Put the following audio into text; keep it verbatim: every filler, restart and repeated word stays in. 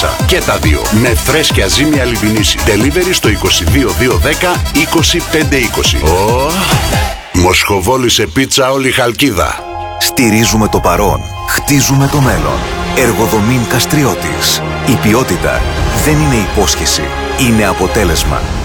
πίτσα. Και τα δύο. Με φρέσκια ζύμια λιβινίση. Delivery στο είκοσι δύο δύο δέκα είκοσι πέντε είκοσι. Oh. Μοσχοβόλησε πίτσα όλη Χαλκίδα. Στηρίζουμε το παρόν. Χτίζουμε το μέλλον. Εργοδομήν Καστριώτης. Η ποιότητα δεν είναι υπόσχεση. Είναι αποτέλεσμα.